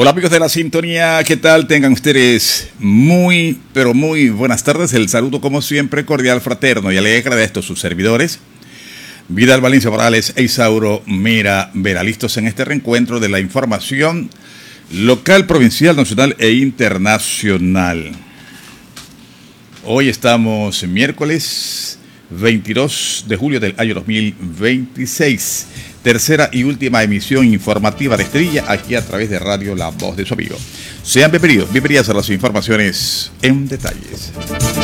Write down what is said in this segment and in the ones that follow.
Hola amigos de la sintonía, ¿qué tal? Tengan ustedes muy, pero muy buenas tardes. El saludo como siempre cordial, fraterno y alegre de estos sus servidores. Vidal Valencia Morales e Isauro Mera Vera, listos en este reencuentro de la información local, provincial, nacional e internacional. Hoy estamos miércoles 22 de julio del año 2026. Tercera y última emisión informativa de Estrella, aquí a través de Radio La Voz de su Amigo. Sean bienvenidas a las informaciones en detalles.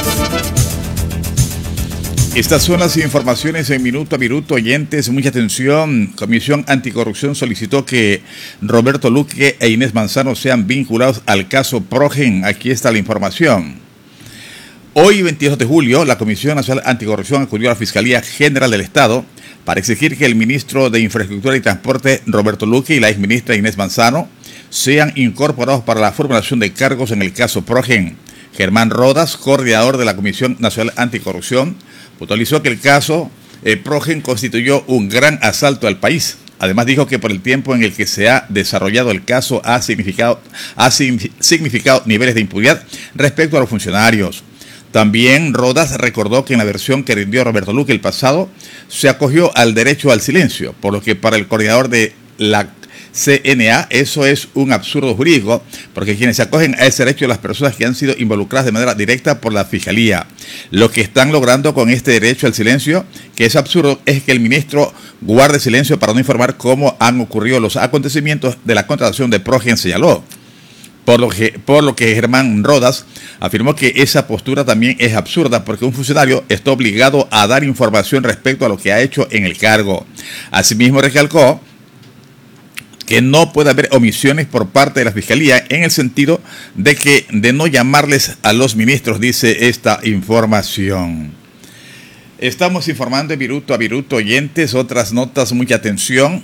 Estas son las informaciones en minuto a minuto. Oyentes, mucha atención. Comisión Anticorrupción solicitó que Roberto Luque e Inés Manzano sean vinculados al caso Progen. Aquí está la información. Hoy, 22 de julio, la Comisión Nacional Anticorrupción acudió a la Fiscalía General del Estado para exigir que el ministro de Infraestructura y Transporte, Roberto Luque, y la exministra Inés Manzano sean incorporados para la formulación de cargos en el caso Progen. Germán Rodas, coordinador de la Comisión Nacional Anticorrupción, puntualizó que el caso Progen constituyó un gran asalto al país. Además dijo que por el tiempo en el que se ha desarrollado el caso ha significado niveles de impunidad respecto a los funcionarios. También Rodas recordó que en la versión que rindió Roberto Luque el pasado se acogió al derecho al silencio, por lo que para el coordinador de la CNA eso es un absurdo jurídico, porque quienes se acogen a ese derecho son las personas que han sido involucradas de manera directa por la Fiscalía. Lo que están logrando con este derecho al silencio, que es absurdo, es que el ministro guarde silencio para no informar cómo han ocurrido los acontecimientos de la contratación de Progen, señaló. Por lo que Germán Rodas afirmó que esa postura también es absurda porque un funcionario está obligado a dar información respecto a lo que ha hecho en el cargo. Asimismo recalcó que no puede haber omisiones por parte de la Fiscalía en el sentido de no llamarles a los ministros, dice esta información. Estamos informando de minuto a minuto, oyentes, otras notas, mucha atención.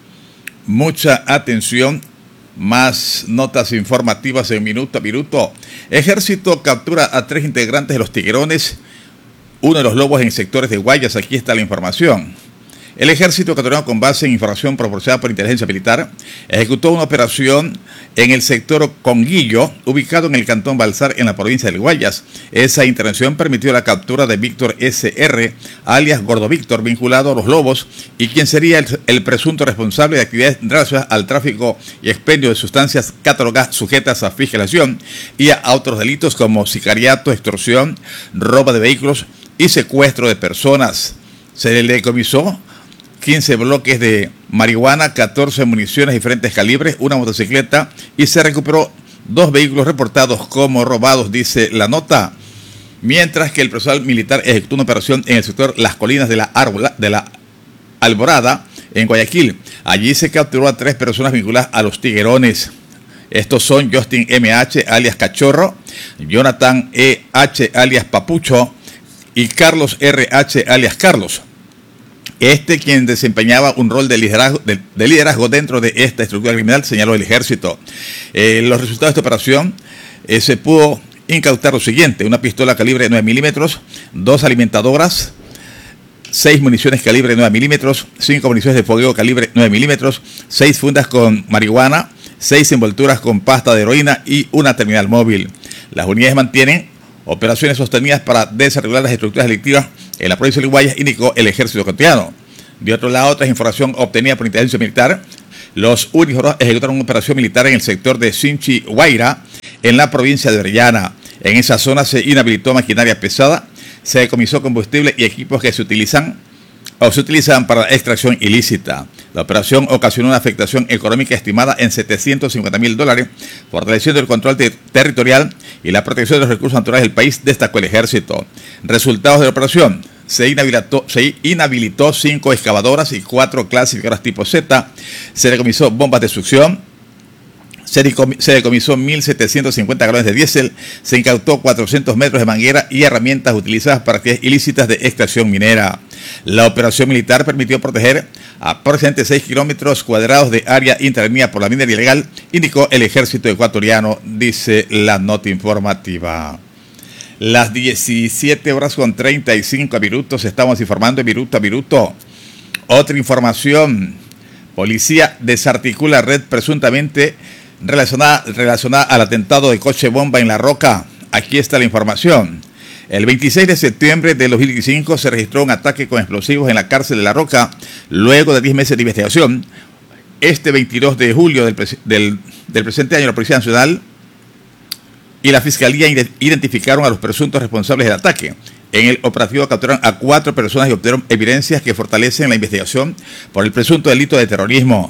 Más notas informativas en minuto a minuto. Ejército captura a 3 integrantes de los Tiguerones, uno de los lobos en sectores de Guayas. Aquí está la información. El Ejército ecuatoriano, con base en información proporcionada por inteligencia militar, ejecutó una operación en el sector Conguillo, ubicado en el cantón Balsar, en la provincia del Guayas. Esa intervención permitió la captura de Víctor S.R., alias Gordo Víctor, vinculado a los lobos, y quien sería el presunto responsable de actividades relacionadas al tráfico y expendio de sustancias catalogadas sujetas a fiscalización y a otros delitos como sicariato, extorsión, robo de vehículos y secuestro de personas. Se le decomisó 15 bloques de marihuana, 14 municiones de diferentes calibres, una motocicleta y se recuperó 2 vehículos reportados como robados, dice la nota. Mientras que el personal militar ejecutó una operación en el sector Las Colinas de la Alborada, en Guayaquil. Allí se capturó a 3 personas vinculadas a los Tiguerones. Estos son Justin M.H., alias Cachorro, Jonathan E.H., alias Papucho, y Carlos R.H., alias Carlos. Quien desempeñaba un rol de liderazgo dentro de esta estructura criminal, señaló el Ejército. Los resultados de esta operación se pudo incautar lo siguiente: una pistola calibre 9 milímetros, 2 alimentadoras, 6 municiones calibre 9 milímetros, 5 municiones de fogueo calibre 9 milímetros, 6 fundas con marihuana, 6 envolturas con pasta de heroína y una terminal móvil. Las unidades mantienen operaciones sostenidas para desarrollar las estructuras delictivas en la provincia de Guayas, indicó el Ejército ecuatoriano. De otro lado, tras información obtenida por inteligencia militar, los uniformados ejecutaron una operación militar en el sector de Sinchi Guaira, en la provincia de Orellana. En esa zona se inhabilitó maquinaria pesada, se decomisó combustible y equipos que se utilizan para la extracción ilícita. La operación ocasionó una afectación económica estimada en $750,000, fortaleciendo el control territorial y la protección de los recursos naturales del país, destacó el Ejército. Resultados de la operación: se inhabilitó 5 excavadoras y 4 clasificadoras tipo Z, se decomisó bombas de succión, se decomisó 1.750 galones de diésel, se incautó 400 metros de manguera y herramientas utilizadas para actividades ilícitas de extracción minera. La operación militar permitió proteger aproximadamente 6 kilómetros cuadrados de área intervenida por la minería ilegal, indicó el Ejército ecuatoriano, dice la nota informativa. Las 17:35, estamos informando de minuto a minuto. Otra información: policía desarticula red presuntamente relacionada al atentado de coche bomba en La Roca. Aquí está la información. El 26 de septiembre de 2015 se registró un ataque con explosivos en la cárcel de La Roca, luego de 10 meses de investigación. Este 22 de julio del presente año, la Policía Nacional y la Fiscalía identificaron a los presuntos responsables del ataque. En el operativo capturaron a 4 personas y obtuvieron evidencias que fortalecen la investigación por el presunto delito de terrorismo.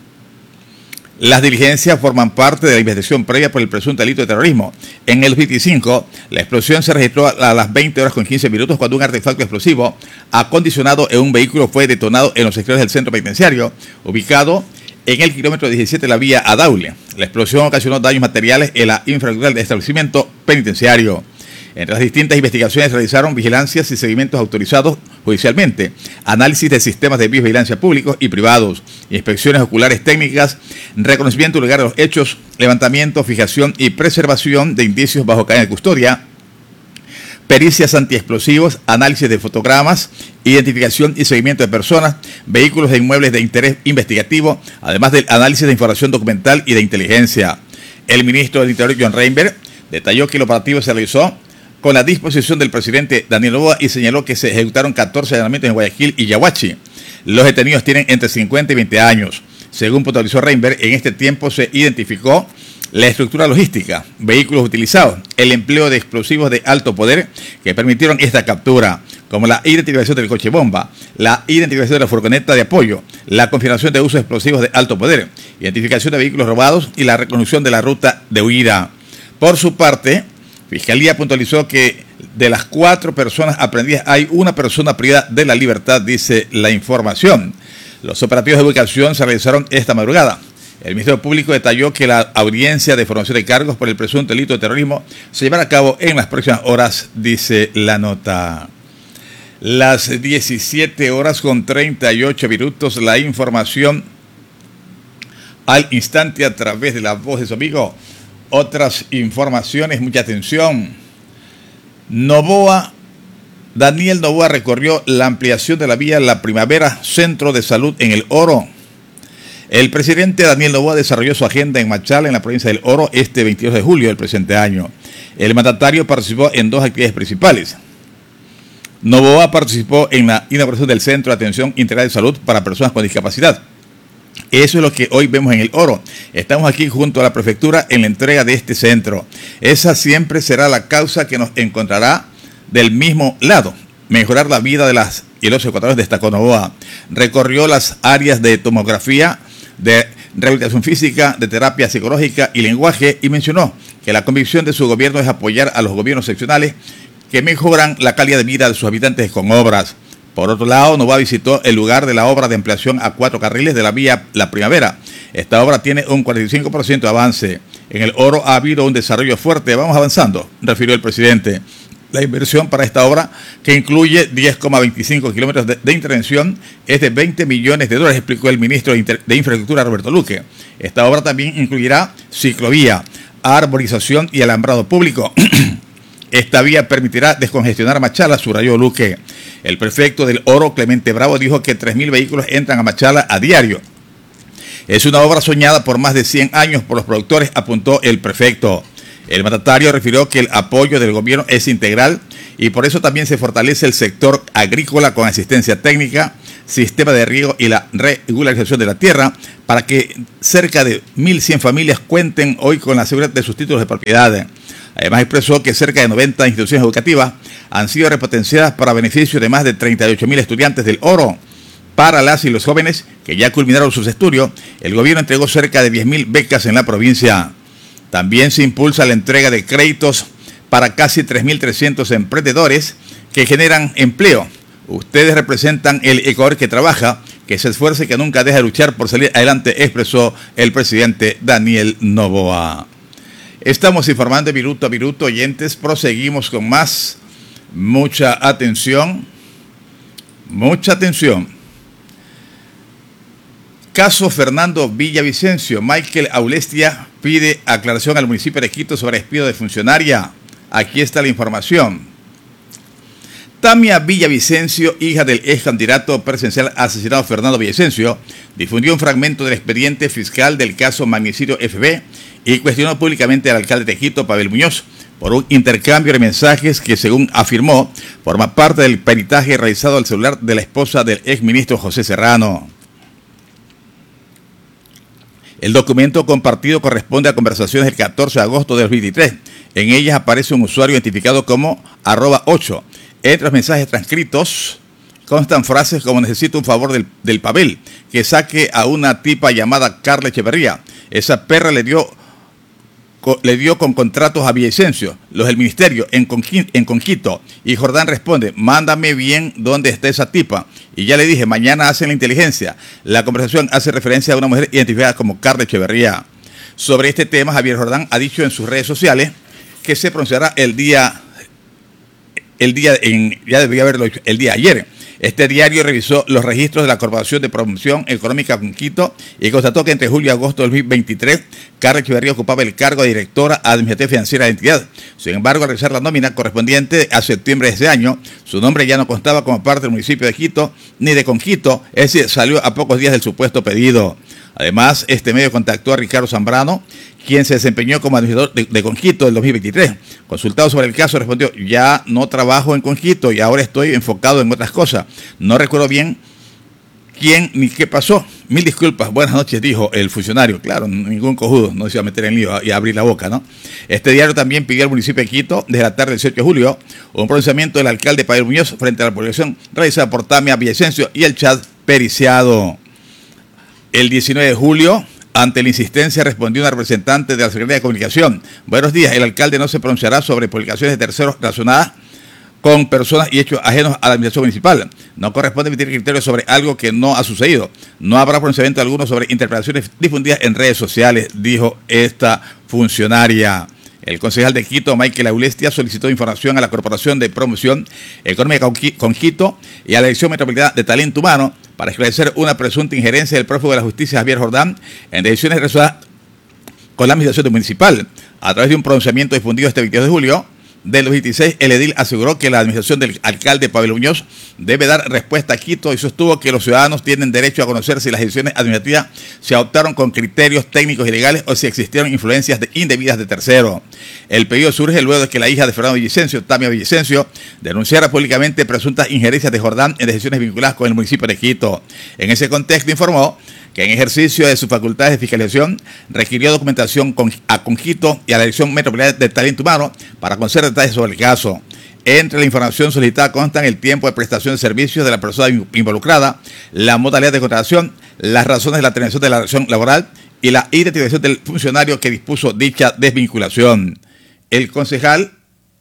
Las diligencias forman parte de la investigación previa por el presunto delito de terrorismo. En el 25, la explosión se registró a las 20 horas con 15 minutos cuando un artefacto explosivo acondicionado en un vehículo fue detonado en los exteriores del centro penitenciario, ubicado en el kilómetro 17 de la vía a Daule. La explosión ocasionó daños materiales en la infraestructura del establecimiento penitenciario. Entre las distintas investigaciones realizaron vigilancias y seguimientos autorizados judicialmente, análisis de sistemas de vigilancia públicos y privados, inspecciones oculares técnicas, reconocimiento del lugar de los hechos, levantamiento, fijación y preservación de indicios bajo cadena de custodia, pericias antiexplosivos, análisis de fotogramas, identificación y seguimiento de personas, vehículos e inmuebles de interés investigativo, además del análisis de información documental y de inteligencia. El ministro del Interior, John Reinberg, detalló que el operativo se realizó con la disposición del presidente Daniel Noboa y señaló que se ejecutaron 14 allanamientos en Guayaquil y Yaguachi. Los detenidos tienen entre 50 y 20 años. Según puntualizó Reinberg, en este tiempo se identificó la estructura logística, vehículos utilizados, el empleo de explosivos de alto poder que permitieron esta captura, como la identificación del coche bomba, la identificación de la furgoneta de apoyo, la confirmación de uso de explosivos de alto poder, identificación de vehículos robados y la reconstrucción de la ruta de huida. Por su parte, Fiscalía puntualizó que de las 4 personas aprendidas hay una persona privada de la libertad, dice la información. Los operativos de ubicación se realizaron esta madrugada. El Ministerio Público detalló que la audiencia de formación de cargos por el presunto delito de terrorismo se llevará a cabo en las próximas horas, dice la nota. Las 17 horas con 38 minutos, la información al instante a través de la voz de su amigo. Otras informaciones, mucha atención. Daniel Noboa recorrió la ampliación de la vía La Primavera, Centro de Salud en El Oro. El presidente Daniel Noboa desarrolló su agenda en Machala, en la provincia del Oro, este 22 de julio del presente año. El mandatario participó en 2 actividades principales. Noboa participó en la inauguración del Centro de Atención Integral de Salud para Personas con Discapacidad. Eso es lo que hoy vemos en El Oro. Estamos aquí junto a la prefectura en la entrega de este centro. Esa siempre será la causa que nos encontrará del mismo lado. Mejorar la vida de las y los ecuatorianos, destacó Noboa. Recorrió las áreas de tomografía, de rehabilitación física, de terapia psicológica y lenguaje y mencionó que la convicción de su gobierno es apoyar a los gobiernos seccionales que mejoran la calidad de vida de sus habitantes con obras. Por otro lado, Noboa visitó el lugar de la obra de ampliación a 4 carriles de la vía La Primavera. Esta obra tiene un 45% de avance. En El Oro ha habido un desarrollo fuerte. Vamos avanzando, refirió el presidente. La inversión para esta obra, que incluye 10,25 kilómetros de intervención, es de 20 millones de dólares, explicó el ministro de Infraestructura, Roberto Luque. Esta obra también incluirá ciclovía, arborización y alambrado público. Esta vía permitirá descongestionar Machala, subrayó Luque. El prefecto del Oro, Clemente Bravo, dijo que 3.000 vehículos entran a Machala a diario. Es una obra soñada por más de 100 años por los productores, apuntó el prefecto. El mandatario refirió que el apoyo del gobierno es integral y por eso también se fortalece el sector agrícola con asistencia técnica, sistema de riego y la regularización de la tierra para que cerca de 1.100 familias cuenten hoy con la seguridad de sus títulos de propiedad. Además expresó que cerca de 90 instituciones educativas han sido repotenciadas para beneficio de más de 38.000 estudiantes del Oro. Para las y los jóvenes que ya culminaron sus estudios, el gobierno entregó cerca de 10.000 becas en la provincia. También se impulsa la entrega de créditos para casi 3.300 emprendedores que generan empleo. Ustedes representan el Ecuador que trabaja, que se esfuerza y que nunca deja de luchar por salir adelante, expresó el presidente Daniel Noboa. Estamos informando minuto a minuto, oyentes. Proseguimos con más. Mucha atención. Mucha atención. Caso Fernando Villavicencio. Michael Aulestia pide aclaración al municipio de Quito sobre despido de funcionaria. Aquí está la información. Tamia Villavicencio, hija del ex candidato presidencial asesinado Fernando Villavicencio, difundió un fragmento del expediente fiscal del caso Magnicidio FB y cuestionó públicamente al alcalde de Quito, Pavel Muñoz, por un intercambio de mensajes que, según afirmó, forma parte del peritaje realizado al celular de la esposa del exministro José Serrano. El documento compartido corresponde a conversaciones del 14 de agosto de 2023. En ellas aparece un usuario identificado como @8. Entre los mensajes transcritos constan frases como: necesito un favor del Pavel, que saque a una tipa llamada Carla Echeverría. Esa perra le dio con contratos a Villavicencio, los del ministerio en Conquito. Y Jordán responde: mándame bien dónde está esa tipa. Y ya le dije, mañana hacen la inteligencia. La conversación hace referencia a una mujer identificada como Carla Echeverría. Sobre este tema, Javier Jordán ha dicho en sus redes sociales que se pronunciará el día ayer. Este diario revisó los registros de la Corporación de Promoción Económica Conquito y constató que entre julio y agosto de 2023, Carla Echeverría ocupaba el cargo de directora administrativa financiera de la entidad. Sin embargo, al realizar la nómina correspondiente a septiembre de ese año, su nombre ya no constaba como parte del municipio de Quito ni de Conquito, es decir, salió a pocos días del supuesto pedido. Además, este medio contactó a Ricardo Zambrano, quien se desempeñó como administrador de Conquito en 2023. Consultado sobre el caso, respondió: ya no trabajo en Conquito y ahora estoy enfocado en otras cosas. No recuerdo bien quién ni qué pasó. Mil disculpas, buenas noches, dijo el funcionario. Claro, ningún cojudo no se iba a meter en lío y a abrir la boca, ¿no? Este diario también pidió al municipio de Quito, desde la tarde del 18 de julio, un pronunciamiento del alcalde Pavel Muñoz frente a la publicación realizada por Tamia Villavicencio y el chat periciado. El 19 de julio, ante la insistencia, respondió una representante de la Secretaría de Comunicación: buenos días, el alcalde no se pronunciará sobre publicaciones de terceros relacionadas con personas y hechos ajenos a la administración municipal. No corresponde emitir criterios sobre algo que no ha sucedido. No habrá pronunciamiento alguno sobre interpretaciones difundidas en redes sociales, dijo esta funcionaria. El concejal de Quito, Michael Aulestia, solicitó información a la Corporación de Promoción Económica Conquito y a la Dirección Metropolitana de Talento Humano para esclarecer una presunta injerencia del prófugo de la justicia Javier Jordán en decisiones relacionadas con la administración municipal. A través de un pronunciamiento difundido este 22 de julio del 2026, el edil aseguró que la administración del alcalde Pavel Muñoz debe dar respuesta a Quito y sostuvo que los ciudadanos tienen derecho a conocer si las decisiones administrativas se adoptaron con criterios técnicos y legales o si existieron influencias indebidas de terceros. El pedido surge luego de que la hija de Fernando Villavicencio, Tamia Villavicencio, denunciara públicamente presuntas injerencias de Jordán en decisiones vinculadas con el municipio de Quito. En ese contexto informó que en ejercicio de sus facultades de fiscalización requirió documentación a Conquito y a la Dirección Metropolitana de Talento Humano para conocer detalles sobre el caso. Entre la información solicitada constan el tiempo de prestación de servicios de la persona involucrada, la modalidad de contratación, las razones de la terminación de la relación laboral y la identificación del funcionario que dispuso dicha desvinculación. El concejal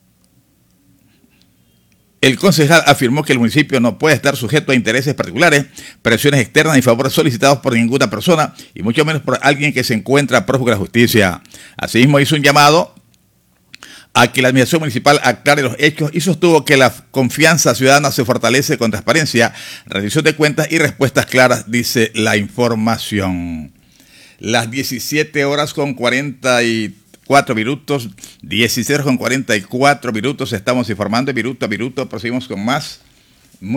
afirmó que el municipio no puede estar sujeto a intereses particulares, presiones externas ni favores solicitados por ninguna persona y mucho menos por alguien que se encuentra prófugo de la justicia. Asimismo, hizo un llamado a que la administración municipal aclare los hechos y sostuvo que la confianza ciudadana se fortalece con transparencia, rendición de cuentas y respuestas claras, dice la información. Las 17 horas con 44 minutos, 16 con 44 minutos, estamos informando minuto a minuto, proseguimos con más.